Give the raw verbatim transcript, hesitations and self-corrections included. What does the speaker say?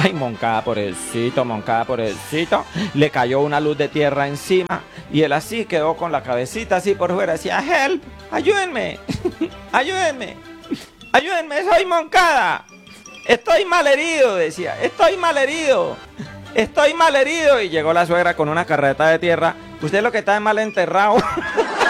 Ay, Moncada, pobrecito, Moncada, pobrecito. Le cayó una luz de tierra encima y él así quedó con la cabecita así por fuera. Decía, help, ayúdenme, ayúdenme, ayúdenme, soy Moncada. Estoy malherido, decía, estoy malherido, estoy malherido. Y llegó la suegra con una carreta de tierra. Usted lo que está es mal enterrado.